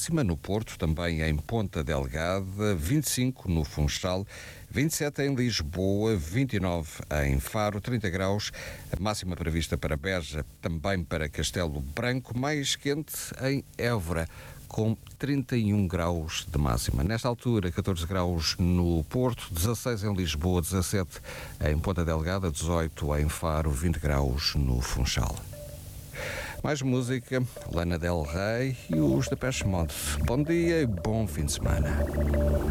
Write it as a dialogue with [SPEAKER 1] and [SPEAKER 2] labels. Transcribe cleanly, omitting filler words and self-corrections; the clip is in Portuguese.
[SPEAKER 1] máxima no Porto, também em Ponta Delgada, 25 no Funchal, 27 em Lisboa, 29 em Faro, 30 graus, a máxima prevista para Beja, também para Castelo Branco, mais quente em Évora, com 31 graus de máxima. Nesta altura, 14 graus no Porto, 16 em Lisboa, 17 em Ponta Delgada, 18 em Faro, 20 graus no Funchal. Mais música, Lana Del Rey e os Depeche Mode. Bom dia e bom fim de semana.